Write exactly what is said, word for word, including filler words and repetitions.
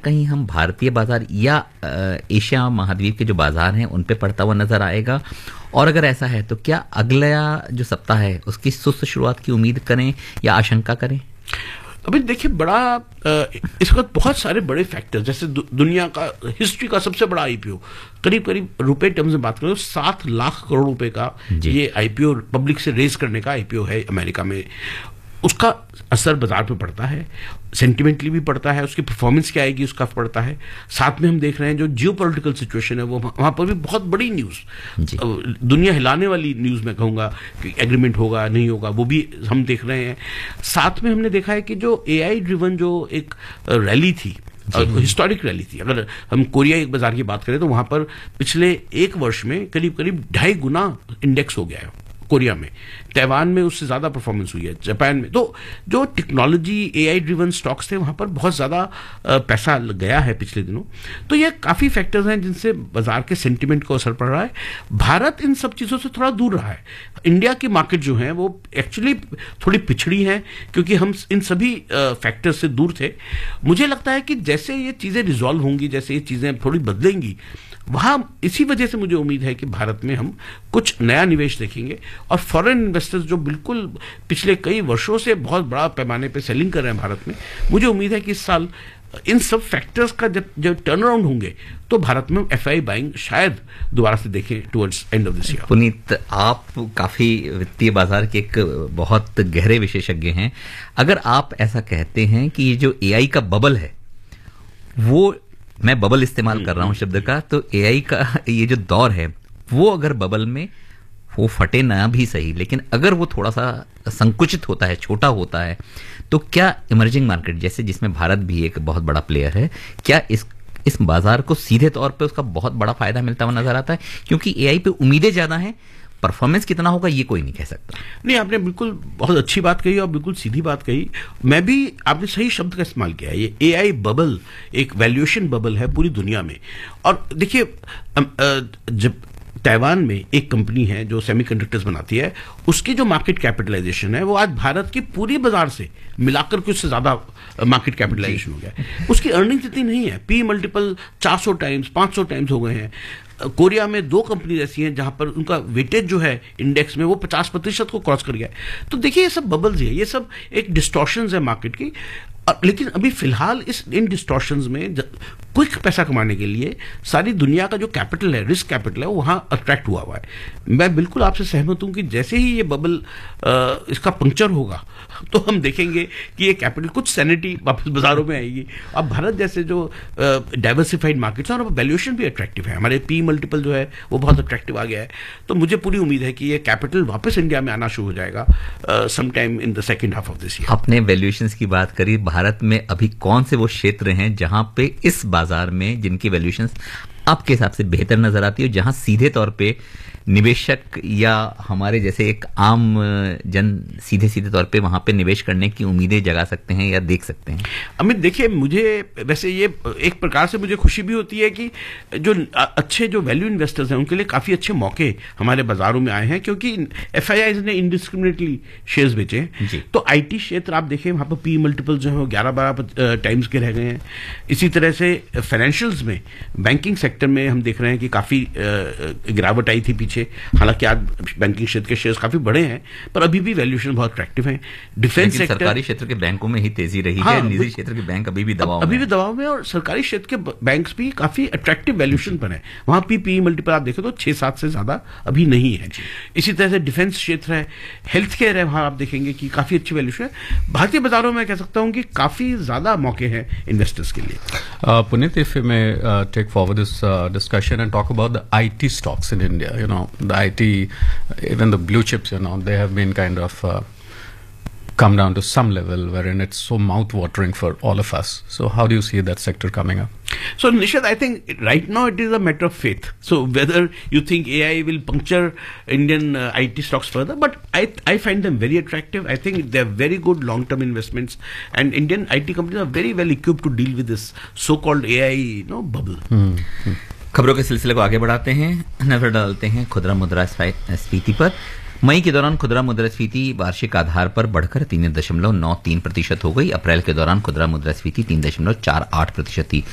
कहीं हम भारतीय बाजार या एशिया महाद्वीप के जो बाजार हैं उन पे पड़ता हुआ नजर आएगा? और अगर ऐसा है तो क्या अगला जो सप्ताह है उसकी सुस्त शुरुआत की उम्मीद करें या आशंका करें? अभी देखिए, बड़ा इस वक्त बहुत सारे बड़े फैक्टर्स, जैसे दु, दुनिया का हिस्ट्री का सबसे बड़ा आईपीओ, करीब करीब रुपए टर्म्स में बात करें तो सात लाख करोड़ रुपए का ये आईपीओ पब्लिक से रेज करने का आईपीओ है अमेरिका में। उसका असर बाजार पे पड़ता है, सेंटिमेंटली भी पड़ता है, उसकी परफॉर्मेंस क्या आएगी उसका पड़ता है। साथ में हम देख रहे हैं जो जियोपॉलिटिकल सिचुएशन है वो वहाँ पर भी बहुत बड़ी न्यूज़, दुनिया हिलाने वाली न्यूज़ मैं कहूँगा कि एग्रीमेंट होगा नहीं होगा वो भी हम देख रहे हैं। साथ में हमने देखा है कि जो एआई ड्रिवन जो एक रैली थी, हिस्टोरिक रैली थी, अगर हम कोरिया एक बाजार की बात करें तो वहाँ पर पिछले एक वर्ष में करीब करीब ढाई गुना इंडेक्स हो गया है कोरिया में। ताइवान में उससे ज़्यादा परफॉर्मेंस हुई है, जापान में। तो जो टेक्नोलॉजी एआई ड्रिवन स्टॉक्स थे वहाँ पर बहुत ज़्यादा पैसा गया है पिछले दिनों। तो ये काफ़ी फैक्टर्स हैं जिनसे बाजार के सेंटिमेंट को असर पड़ रहा है। भारत इन सब चीज़ों से थोड़ा दूर रहा है। इंडिया की मार्केट जो है वो एक्चुअली थोड़ी पिछड़ी है क्योंकि हम इन सभी फैक्टर्स से दूर थे। मुझे लगता है कि जैसे ये चीज़ें रिजॉल्व होंगी, जैसे ये चीज़ें थोड़ी बदलेंगी, वहाँ इसी वजह से मुझे उम्मीद है कि भारत में हम कुछ नया निवेश देखेंगे और फॉरेन इन्वेस्टर्स जो बिल्कुल पिछले कई वर्षों से बहुत बड़ा पैमाने पे सेलिंग कर रहे हैं भारत में, मुझे उम्मीद है कि इस साल इन सब फैक्टर्स का जब जब टर्न अराउंड होंगे तो भारत में एफआई बाइंग शायद दोबारा से देखें towards end of this year. Puneet, आप काफी वित्तीय बाजार के एक बहुत गहरे विशेषज्ञ हैं। अगर आप ऐसा कहते हैं कि ये जो एआई का बबल है, वो मैं बबल इस्तेमाल कर रहा हूं शब्द का, तो एआई का ये जो दौर है वो अगर बबल में वो फटे ना भी सही, लेकिन अगर वो थोड़ा सा संकुचित होता है, छोटा होता है, तो क्या इमर्जिंग मार्केट जैसे जिसमें भारत भी एक बहुत बड़ा प्लेयर है, क्या इस इस बाजार को सीधे तौर पे उसका बहुत बड़ा फायदा मिलता हुआ नजर आता है? क्योंकि एआई पे उम्मीदें ज्यादा हैं, परफॉर्मेंस कितना होगा ये कोई नहीं कह सकता। नहीं, आपने बिल्कुल बहुत अच्छी बात कही और बिल्कुल सीधी बात कही। मैं भी, आपने सही शब्द का इस्तेमाल किया है। ये एआई बबल एक वैल्यूएशन बबल है पूरी दुनिया में। और देखिए, जब ताइवान में एक कंपनी है जो सेमीकंडक्टर्स बनाती है, उसकी जो मार्केट कैपिटलाइजेशन है वो आज भारत की पूरी बाजार से मिलाकर के उससे ज्यादा मार्केट कैपिटलाइजेशन हो गया है। उसकी अर्निंग्स इतनी नहीं है, पी मल्टीपल चार सौ टाइम्स पाँच सौ टाइम्स हो गए हैं। कोरिया में दो कंपनी ऐसी हैं जहां पर उनका वेटेज जो है इंडेक्स में वो पचास प्रतिशत को क्रॉस कर गया है। तो देखिए, ये सब बबल्स है, ये सब एक डिस्टॉर्शंस है मार्केट की। लेकिन अभी फिलहाल इस इन डिस्टॉर्शंस में क्विक पैसा कमाने के लिए सारी दुनिया का जो कैपिटल है, रिस्क कैपिटल है, वो वहां अट्रैक्ट हुआ हुआ है। मैं बिल्कुल आपसे सहमत हूं कि जैसे ही ये बबल आ, इसका पंक्चर होगा तो हम देखेंगे कि ये कैपिटल कुछ सैनिटी वापस बाजारों में आएगी। अब भारत जैसे जो डाइवर्सिफाइड मार्केट्स हैं और वैल्यूएशन भी अट्रैक्टिव है, हमारे पी मल्टीपल जो है वो बहुत अट्रैक्टिव आ गया है। तो मुझे पूरी उम्मीद है कि ये कैपिटल वापस इंडिया में आना शुरू हो जाएगा some time in the second half of this year. आपने वैल्यूएशंस की बात करी, भारत में अभी कौन से वो क्षेत्र हैं जहां पे इस बाजार में जिनकी वैल्यूएशंस आपके हिसाब से बेहतर नजर आती है, जहां सीधे तौर पे निवेशक या हमारे जैसे एक आम जन सीधे सीधे तौर पे वहां पे निवेश करने की उम्मीदें जगा सकते हैं या देख सकते हैं? अमित, देखिए, मुझे वैसे ये एक प्रकार से मुझे खुशी भी होती है कि जो अच्छे जो वैल्यू इन्वेस्टर्स हैं उनके लिए काफी अच्छे मौके हमारे बाजारों में आए हैं, क्योंकि एफआईआईज ने इंडिस्क्रिमिनेटली शेयर्स बेचे हैं। तो आईटी क्षेत्र आप देखें, वहां पर पी मल्टीपल जो है वो ग्यारह बारह टाइम्स के रह गए हैं। इसी तरह से फाइनेंशियल्स में, बैंकिंग सेक्टर में हम देख रहे हैं कि काफी गिरावट आई थी पीछे। हालांकि आज बैंकिंग क्षेत्र के शेयर्स काफी बड़े हैं पर अभी भी वैल्यूएशन बहुत अट्रैक्टिव हैं। डिफेंस सेक्टर, सरकारी क्षेत्र के बैंकों में ही तेजी रही हाँ, है, निजी क्षेत्र के बैंक अभी भी दबाव अभी भी दबाव में, और सरकारी क्षेत्र के बैंक्स भी काफी अट्रैक्टिव वैल्यूएशन पर है। वहां पी पी मल्टीपल आप देखें तो छह सात से ज्यादा अभी नहीं है। इसी तरह से डिफेंस क्षेत्र है, हेल्थ केयर है, वहां आप देखेंगे कि काफी अच्छी वैल्यूएशन है। भारतीय बाजारों में कह सकता हूं कि काफी ज्यादा मौके हैं इन्वेस्टर्स के लिए। Puneet, if we may uh, take forward this uh, discussion and talk about the I T stocks in India, you know, the I T, even the blue chips, you know, they have been kind of uh, come down to some level wherein it's so mouth-watering for all of us. So how do you see that sector coming up? So Nishad, I think right now it is a matter of faith. So whether you think A I will puncture Indian uh, I T stocks further, but I I find them very attractive. I think they're very good long-term investments, and Indian I T companies are very well equipped to deal with this so-called A I, you know, bubble. Hmm. खबरों के सिलसिले को आगे बढ़ाते हैं, नजर डालते हैं खुदरा मुद्रास्फीति पर। मई के दौरान खुदरा मुद्रास्फीति वार्षिक आधार पर बढ़कर तीन दशमलव नौ तीन प्रतिशत हो गई। अप्रैल के दौरान खुदरा मुद्रास्फीति तीन दशमलव चार आठ प्रतिशत थी।